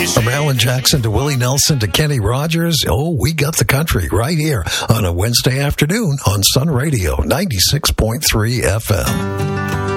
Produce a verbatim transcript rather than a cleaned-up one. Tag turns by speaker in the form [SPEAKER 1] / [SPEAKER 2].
[SPEAKER 1] From Alan Jackson to Willie Nelson to Kenny Rogers, oh, we got the country right here on a Wednesday afternoon on Sun Radio ninety-six point three F M.